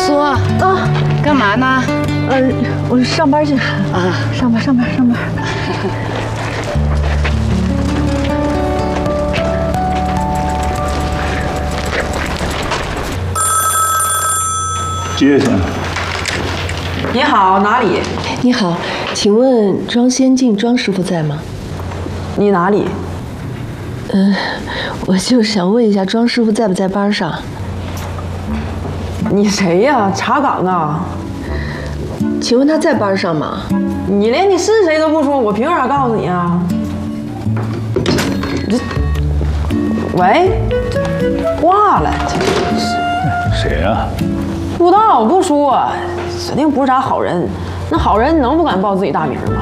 苏啊，干嘛呢？ 我上班去啊，上班。 接上。 你好，哪里？ 你好，请问庄先进庄师傅在吗？ 你哪里？ 我就想问一下庄师傅在不在班上？ 你谁呀？查岗啊？ 请问他在班上吗？ 你连你是谁都不说，我凭啥告诉你啊？喂，挂了， 谁呀？ 不知道，不说，指定不是啥好人。那好人能不敢报自己大名吗？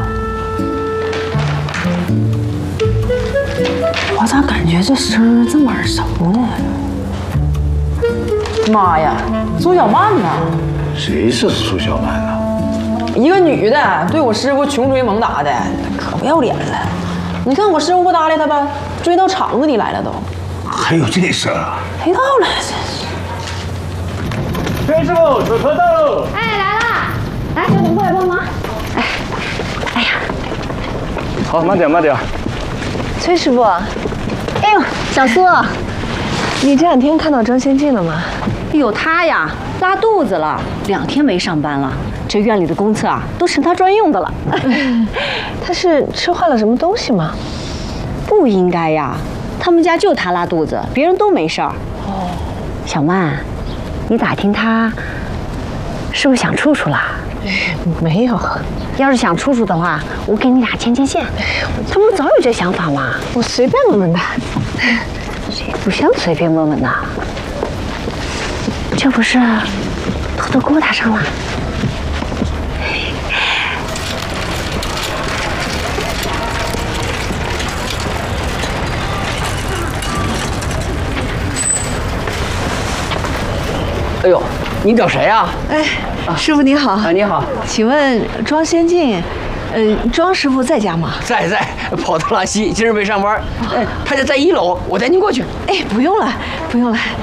我咋感觉这声这么耳熟呢？妈呀，苏小曼呐！ 谁是苏小曼啊？ 一个女的对我师傅穷追猛打的，可不要脸了。你看我师傅不搭理她吧，追到厂子里来了都。 还有这事儿啊？ 黑道了， 崔师傅，水车到喽！ 哎，来啦！来，小董过来帮忙。哎呀， 好，慢点。 崔师傅， 哎呦，小苏， 你这两天看到庄先进了吗？ 哎呦，他呀拉肚子了，2天没上班了。这院里的公厕啊，都是他专用的了。 他是吃坏了什么东西吗？ 不应该呀，他们家就他拉肚子，别人都没事儿。哦，小曼，你打听他是不是想处处了？ 没有。 要是想处处的话，我给你俩牵线。他不早有这想法吗？ 我随便问问他。 不像随便问问的，这不是偷偷勾搭上了？ 哎呦，你找谁呀？ 师傅你好。 啊，你好， 请问庄先进，庄师傅在家吗？ 在，跑到拉稀，今儿没上班。他就在1楼，我带您过去。 哎，不用了。